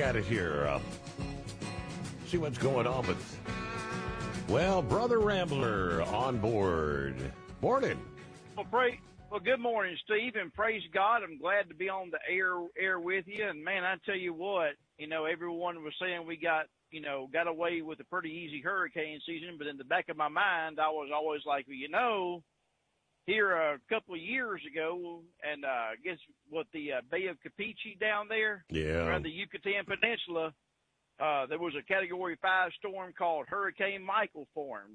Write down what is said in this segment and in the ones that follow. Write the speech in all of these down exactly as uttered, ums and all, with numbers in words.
at it here. Uh, see what's going on with, well, Brother Rambler on board. Morning. Well, pray, well, good morning, Steve, and praise God. I'm glad to be on the air air with you. And, man, I tell you what, you know, everyone was saying we got, you know, got away with a pretty easy hurricane season, but in the back of my mind, I was always like, well, you know, here a couple of years ago, and uh, I guess what the uh, Bay of Campeche down there, yeah, around the Yucatan Peninsula, uh, there was a Category five storm called Hurricane Michael formed,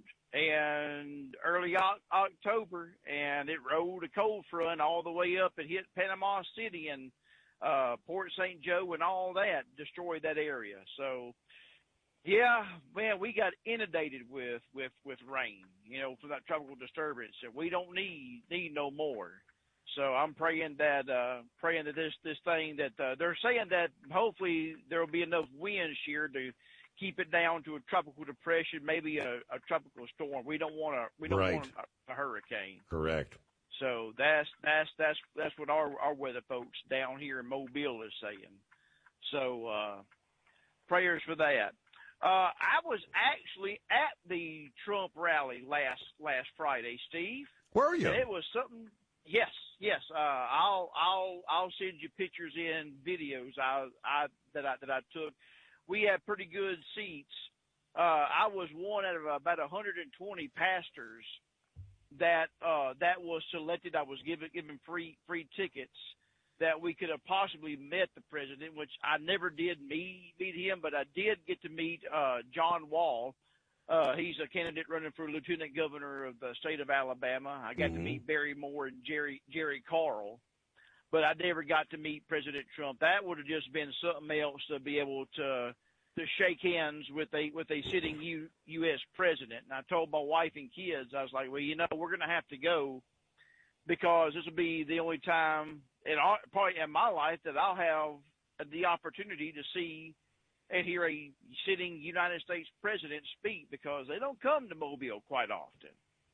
and early o- October, and it rode a cold front all the way up and hit Panama City and uh, Port Saint Joe and all that, destroyed that area. So, yeah, man, we got inundated with, with, with rain, you know, from that tropical disturbance, and we don't need need no more. So I'm praying that uh, praying that this this thing that uh, they're saying that hopefully there will be enough wind shear to keep it down to a tropical depression, maybe a, a tropical storm. We don't want a we don't right. want a, a hurricane. Correct. So that's that's that's that's what our our weather folks down here in Mobile is saying. So uh, prayers for that. Uh, I was actually at the Trump rally last last Friday, Steve. Were you? And it was something. Yes, yes. Uh, I'll I'll I'll send you pictures and videos I I that I that I took. We had pretty good seats. Uh, I was one out of about one hundred twenty pastors that uh, that was selected. I was given given free free tickets that we could have possibly met the president, which I never did meet meet him, but I did get to meet uh, John Wall. Uh, he's a candidate running for lieutenant governor of the state of Alabama. I got mm-hmm. to meet Barry Moore and Jerry Jerry Carl, but I never got to meet President Trump. That would have just been something else to be able to to shake hands with a with a sitting U, U.S. president. And I told my wife and kids, I was like, well, you know, we're going to have to go because this will be the only time in our, probably in my life that I'll have the opportunity to see and hear a sitting United States president speak, because they don't come to Mobile quite often.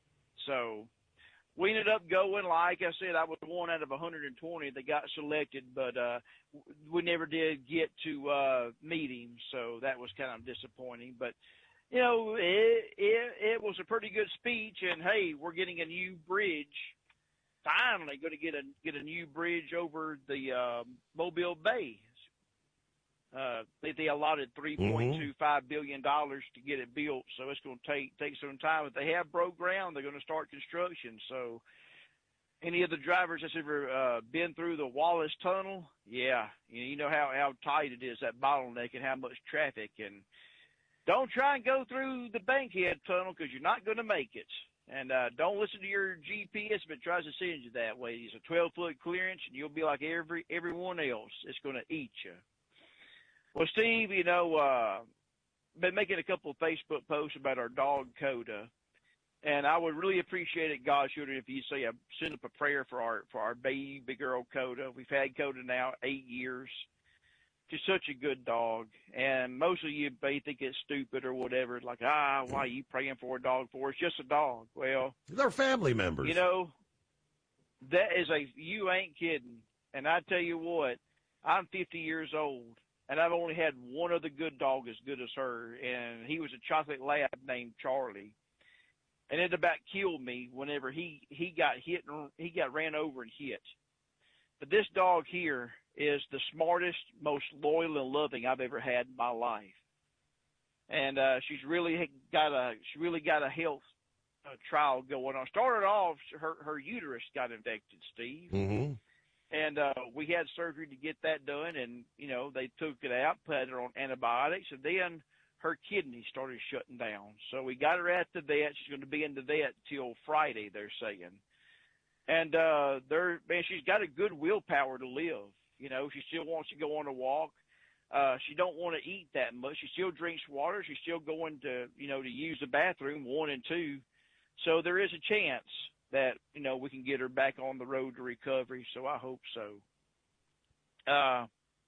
So we ended up going, like I said, I was one out of one hundred twenty that got selected, but uh, we never did get to uh, meet him, so that was kind of disappointing. But, you know, it, it, it was a pretty good speech, and, hey, we're getting a new bridge. Finally going to get a get a new bridge over the uh, Mobile Bay. Uh, they, they allotted three point two five billion dollars to get it built, so it's going to take take some time. If they have broke ground, they're going to start construction. So any of the drivers that's ever uh, been through the Wallace Tunnel, yeah, you know how, how tight it is, that bottleneck, and how much traffic. And don't try and go through the Bankhead Tunnel, because you're not going to make it. And uh, don't listen to your G P S if it tries to send you that way. It's a twelve-foot clearance, and you'll be like every everyone else. It's going to eat you. Well, Steve, you know, uh, been making a couple of Facebook posts about our dog, Coda, and I would really appreciate it, God should, if you say, uh, send up a prayer for our for our baby girl, Coda. We've had Coda now eight years. Just such a good dog, and most of you may think it's stupid or whatever. Like, ah, why are you praying for a dog for? It's just a dog. Well, they're family members. You know, that is a, you ain't kidding. And I tell you what, I'm fifty years old, and I've only had one other good dog as good as her, and he was a chocolate lab named Charlie. And it about killed me whenever he, he got hit and he got ran over and hit. But this dog here is the smartest, most loyal and loving I've ever had in my life. And uh, she's really got a she really got a health uh, trial going on. Started off, her her uterus got infected, Steve. Mm-hmm. And uh, we had surgery to get that done, and, you know, they took it out, put her on antibiotics, and then her kidneys started shutting down. So we got her at the vet. She's going to be in the vet till Friday, they're saying. And uh, they're, man, she's got a good willpower to live. You know, she still wants to go on a walk. Uh, she don't want to eat that much. She still drinks water. She's still going to, you know, to use the bathroom, one and two. So there is a chance that, you know, we can get her back on the road to recovery. So I hope so. Uh,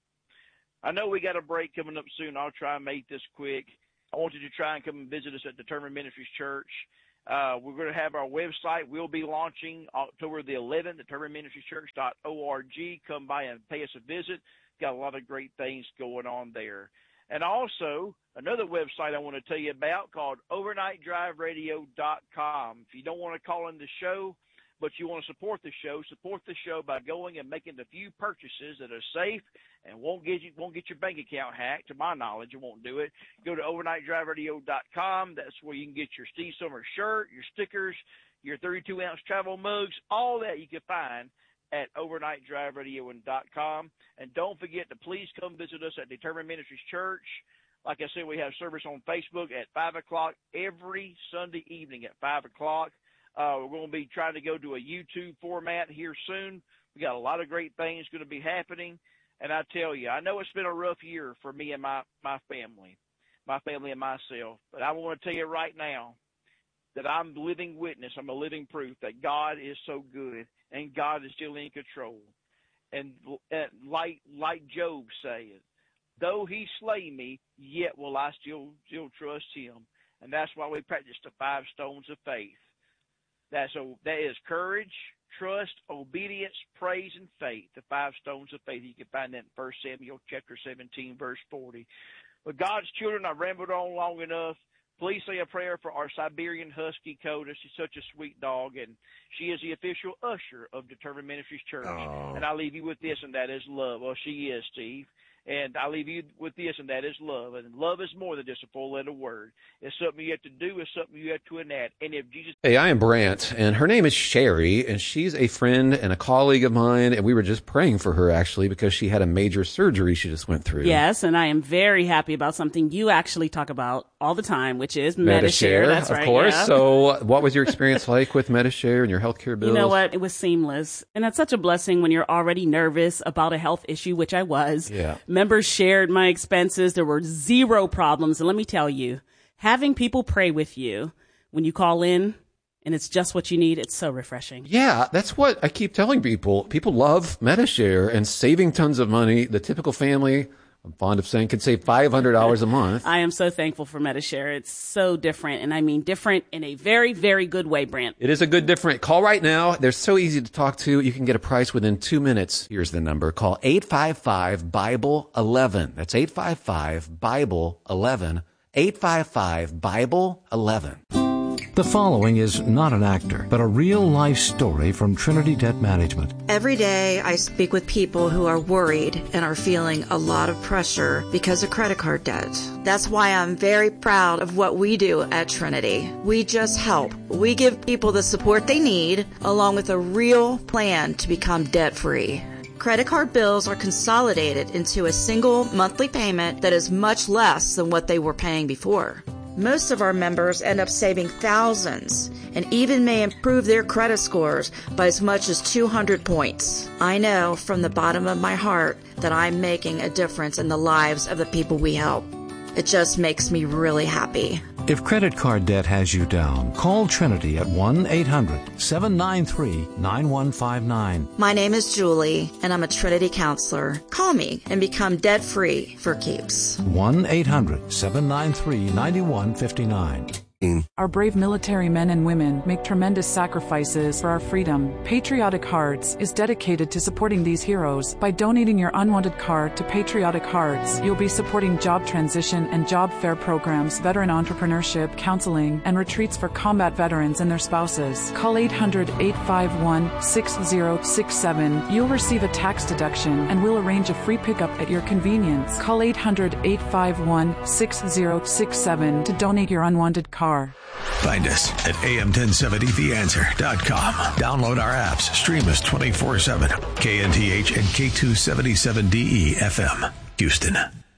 I know we got a break coming up soon. I'll try and make this quick. I want you to try and come and visit us at Determined Ministries Church. Uh, we're going to have our website. We'll be launching October the eleventh, determined ministries church dot org. Come by and pay us a visit. Got a lot of great things going on there. And also, another website I want to tell you about called overnight drive radio dot com. If you don't want to call in the show, but you want to support the show, support the show by going and making the few purchases that are safe and won't get you won't get your bank account hacked. To my knowledge, it won't do it. Go to overnight drive radio dot com. That's where you can get your Steve Summer shirt, your stickers, your thirty-two ounce travel mugs, all that you can find at overnight drive radio dot com. And don't forget to please come visit us at Determined Ministries Church. Like I said, we have service on Facebook at five o'clock every Sunday evening at five o'clock. Uh, we're going to be trying to go to a YouTube format here soon. We got a lot of great things going to be happening. And I tell you, I know it's been a rough year for me and my, my family, my family and myself. But I want to tell you right now that I'm living witness. I'm a living proof that God is so good and God is still in control. And uh, like like Job said, though he slay me, yet will I still still trust him. And that's why we practice the five stones of faith. That's a, that is courage, trust, obedience, praise, and faith. The five stones of faith. You can find that in First Samuel chapter seventeen, verse forty. But God's children, I've rambled on long enough. Please say a prayer for our Siberian Husky, Coda. She's such a sweet dog, and she is the official usher of Determined Ministries Church. Oh. And I leave you with this, and that is love. Well, she is, Steve. And I leave you with this, and that is love. And love is more than just a four-letter word. It's something you have to do. It's something you have to enact. And if Jesus... Hey, I am Brant, and her name is Sherry, and she's a friend and a colleague of mine, and we were just praying for her, actually, because she had a major surgery she just went through. Yes, and I am very happy about something you actually talk about all the time, which is Medi-Share. That's right, of course. Yeah. So what was your experience like with Medi-Share and your healthcare bills? You know what? It was seamless. And that's such a blessing when you're already nervous about a health issue, which I was. Yeah. Members shared my expenses. There were zero problems. And let me tell you, having people pray with you when you call in and it's just what you need, it's so refreshing. Yeah, that's what I keep telling people. People love Medi-Share and saving tons of money. The typical family, I'm fond of saying, could save five hundred dollars a month. I am so thankful for Medi-Share. It's so different, and I mean different in a very, very good way, Brant. It is a good different. Call right now. They're so easy to talk to. You can get a price within two minutes. Here's the number. Call eight five five, Bible eleven. That's eight five five, Bible eleven. eight five five, Bible eleven. The following is not an actor, but a real-life story from Trinity Debt Management. Every day I speak with people who are worried and are feeling a lot of pressure because of credit card debt. That's why I'm very proud of what we do at Trinity. We just help. We give people the support they need, along with a real plan to become debt-free. Credit card bills are consolidated into a single monthly payment that is much less than what they were paying before. Most of our members end up saving thousands and even may improve their credit scores by as much as two hundred points. I know from the bottom of my heart that I'm making a difference in the lives of the people we help. It just makes me really happy. If credit card debt has you down, call Trinity at one eight hundred, seven nine three, nine one five nine. My name is Julie, and I'm a Trinity counselor. Call me and become debt-free for keeps. one eight hundred, seven nine three, nine one five nine. Our brave military men and women make tremendous sacrifices for our freedom. Patriotic Hearts is dedicated to supporting these heroes. By donating your unwanted card to Patriotic Hearts, you'll be supporting job transition and job fair programs, veteran entrepreneurship, counseling, and retreats for combat veterans and their spouses. Call eight hundred, eight five one, six zero six seven. You'll receive a tax deduction, and we'll arrange a free pickup at your convenience. Call eight hundred, eight five one, six zero six seven to donate your unwanted card. Find us at A M ten seventy the answer dot com. Download our apps. Stream us twenty-four seven. K N T H and K two seventy-seven D E F M, Houston.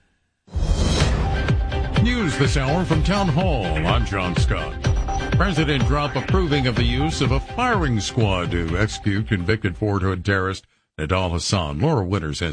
News this hour from Town Hall. I'm John Scott. President Trump approving of the use of a firing squad to execute convicted Fort Hood terrorist Nidal Hasan. Laura Winters has more.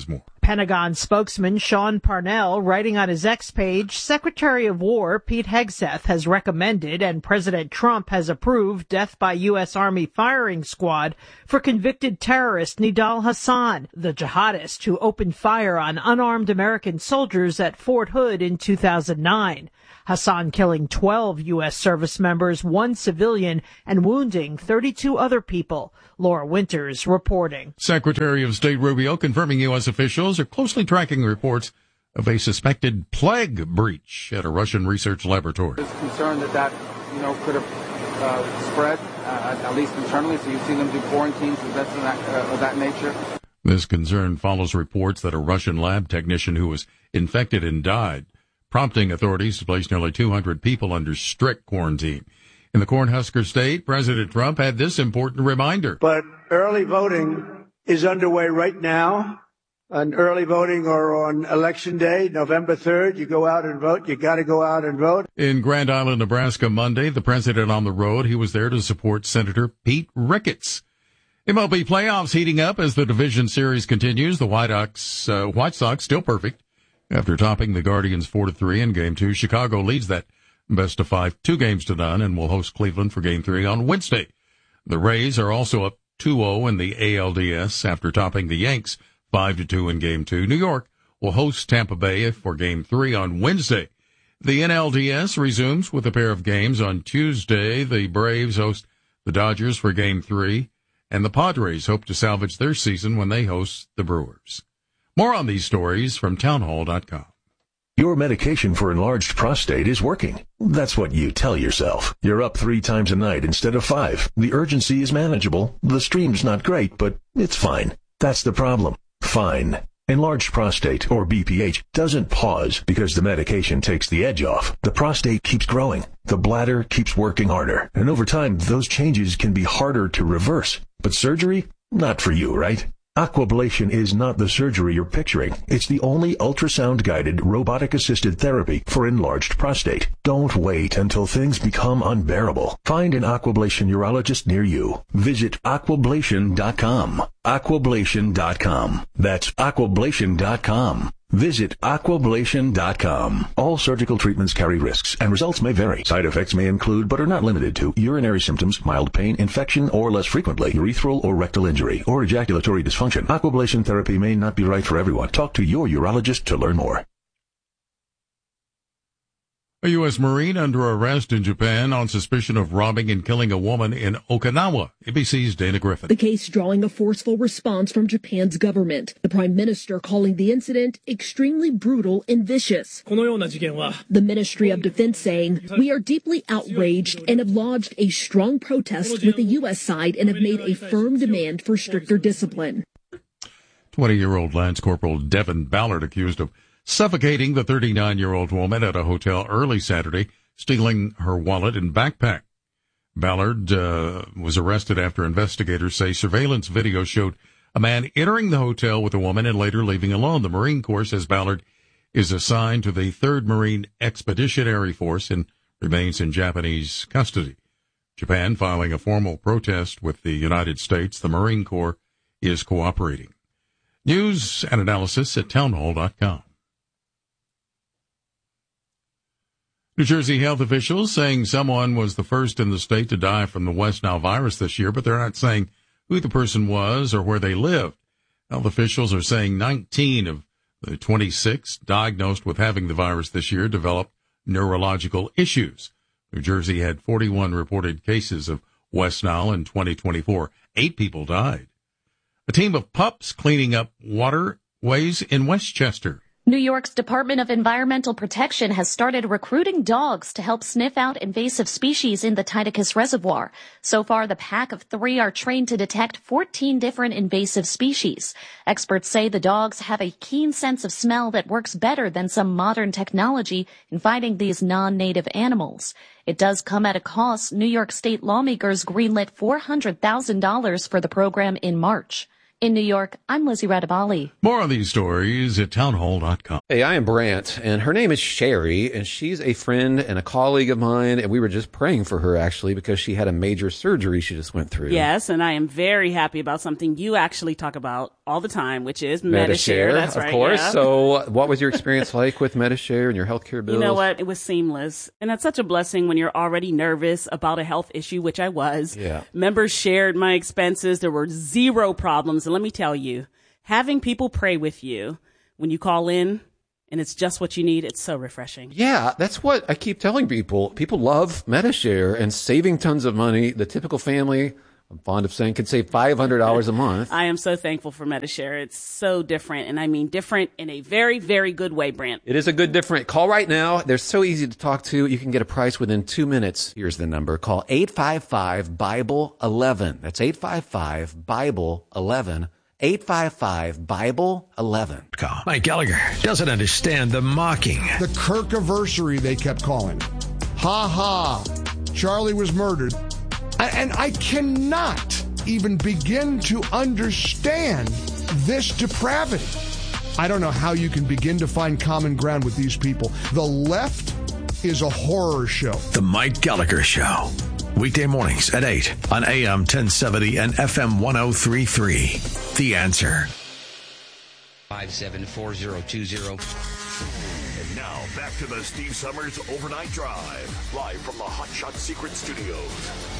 Pentagon spokesman Sean Parnell, writing on his X page, Secretary of War Pete Hegseth has recommended and President Trump has approved death by U S. Army firing squad for convicted terrorist Nidal Hasan, the jihadist who opened fire on unarmed American soldiers at Fort Hood in two thousand nine. Hasan killing twelve U S service members, one civilian, and wounding thirty-two other people. Laura Winters reporting. Secretary of State Rubio confirming U S officials are closely tracking reports of a suspected plague breach at a Russian research laboratory. There's concern that that, you know, could have uh, spread, uh, at least internally, so you've seen them do quarantines and events of that, uh, of that nature. This concern follows reports that a Russian lab technician who was infected and died, prompting authorities to place nearly two hundred people under strict quarantine. In the Cornhusker State, President Trump had this important reminder. But early voting is underway right now. On early voting or on Election Day, November third, you go out and vote. You got to go out and vote. In Grand Island, Nebraska, Monday, the president on the road. He was there to support Senator Pete Ricketts. M L B playoffs heating up as the division series continues. The White Sox, uh, White Sox still perfect after topping the Guardians four to three in Game Two. Chicago leads that best of five, two games to none, and will host Cleveland for Game Three on Wednesday. The Rays are also up two oh in the A L D S after topping the Yanks five to two in Game Two. New York will host Tampa Bay for Game Three on Wednesday. The N L D S resumes with a pair of games on Tuesday. The Braves host the Dodgers for Game Three, and the Padres hope to salvage their season when they host the Brewers. More on these stories from townhall dot com. Your medication for enlarged prostate is working. That's what you tell yourself. You're up three times a night instead of five. The urgency is manageable. The stream's not great, but it's fine. That's the problem. Fine. Enlarged prostate, or B P H, doesn't pause because the medication takes the edge off. The prostate keeps growing. The bladder keeps working harder. And over time, those changes can be harder to reverse. But surgery? Not for you, right? Aquablation is not the surgery you're picturing. It's the only ultrasound-guided, robotic-assisted therapy for enlarged prostate. Don't wait until things become unbearable. Find an Aquablation urologist near you. Visit aquablation dot com. aquablation dot com. That's aquablation dot com. Visit aquablation dot com. All surgical treatments carry risks, and results may vary. Side effects may include, but are not limited to, urinary symptoms, mild pain, infection, or less frequently, urethral or rectal injury, or ejaculatory dysfunction. Aquablation therapy may not be right for everyone. Talk to your urologist to learn more. A U S Marine under arrest in Japan on suspicion of robbing and killing a woman in Okinawa. A B C's Dana Griffin. The case drawing a forceful response from Japan's government. The prime minister calling the incident extremely brutal and vicious. The Ministry of Defense saying, "We are deeply outraged and have lodged a strong protest with the U S side and have made a firm demand for stricter discipline." twenty-year-old Lance Corporal Devin Ballard accused of suffocating the thirty-nine-year-old woman at a hotel early Saturday, stealing her wallet and backpack. Ballard uh, was arrested after investigators say surveillance video showed a man entering the hotel with a woman and later leaving alone. The Marine Corps says Ballard is assigned to the third Marine Expeditionary Force and remains in Japanese custody. Japan filing a formal protest with the United States. The Marine Corps is cooperating. News and analysis at townhall dot com. New Jersey health officials saying someone was the first in the state to die from the West Nile virus this year, but they're not saying who the person was or where they lived. Health officials are saying nineteen of the twenty-six diagnosed with having the virus this year developed neurological issues. New Jersey had forty-one reported cases of West Nile in twenty twenty-four. Eight people died. A team of pups cleaning up waterways in Westchester. New York's Department of Environmental Protection has started recruiting dogs to help sniff out invasive species in the Titicus Reservoir. So far, the pack of three are trained to detect fourteen different invasive species. Experts say the dogs have a keen sense of smell that works better than some modern technology in finding these non-native animals. It does come at a cost. New York State lawmakers greenlit four hundred thousand dollars for the program in March. In New York, I'm Lizzie Radabali. More on these stories at townhall dot com. Hey, I am Brant, and her name is Sherry, and she's a friend and a colleague of mine, and we were just praying for her, actually, because she had a major surgery she just went through. Yes, and I am very happy about something you actually talk about all the time, which is Medi-Share. That's of right, course. yeah. So what was your experience like with Medi-Share and your healthcare bills? You know what? It was seamless. And that's such a blessing when you're already nervous about a health issue, which I was. Yeah. Members shared my expenses. There were zero problems. And let me tell you, having people pray with you when you call in, and it's just what you need, it's so refreshing. Yeah, that's what I keep telling people. People love Medi-Share and saving tons of money. The typical family, I'm fond of saying, can save five hundred dollars a month. I am so thankful for Medi-Share. It's so different, and I mean different in a very, very good way, Brent. It is a good different. Call right now. They're so easy to talk to. You can get a price within two minutes. Here's the number. Call eight five five, Bible eleven. That's eight five five, Bible eleven. eight five five, Bible eleven. Mike Gallagher doesn't understand the mocking. The Kirkiversary, they kept calling. Ha ha. Charlie was murdered. And I cannot even begin to understand this depravity. I don't know how you can begin to find common ground with these people. The left is a horror show. The Mike Gallagher Show. Weekday mornings at eight on A M ten seventy and F M ten thirty-three. The Answer. five seven four zero two zero. And now back to the Steve Summers Overnight Drive, live from the Hot Shot Secret Studios.